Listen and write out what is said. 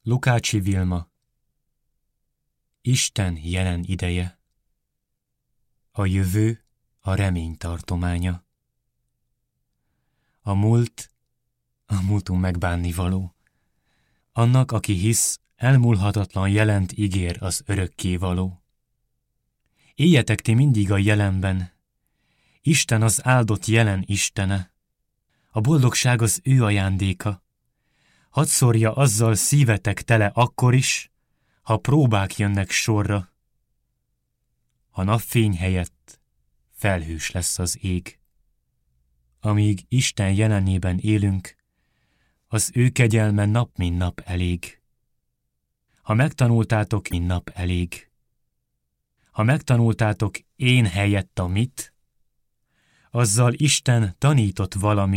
Lukácsi Vilma. Isten jelen ideje. A jövő a remény tartománya. A múltunk megbánnivaló. Annak, aki hisz, elmúlhatatlan jelent ígér az örökkévaló. Éljetek ti mindig a jelenben. Isten az áldott jelen Istene. A boldogság az ő ajándéka. Hadd szórja azzal szívetek tele akkor is, ha próbák jönnek sorra. A napfény helyett felhős lesz az ég. Amíg Isten jelenében élünk, az ő kegyelme nap mint nap elég. Ha megtanultátok, mint nap elég. Ha megtanultátok én helyett a mit, azzal Isten tanított valamit.